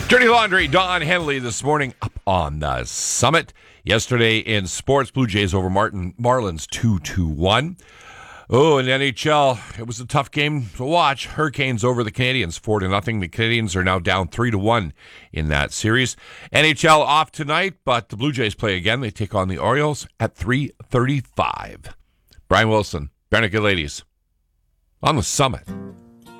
Dirty Laundry, Don Henley this morning up on the Summit. Yesterday in sports, Blue Jays over Marlins 2-1. Oh, in NHL, it was a tough game to watch. Hurricanes over the Canadiens 4-0. The Canadiens are now down 3-1 in that series. NHL off tonight, but the Blue Jays play again. They take on the Orioles at 3:35. Brian Wilson, Bare Naked Ladies on the Summit.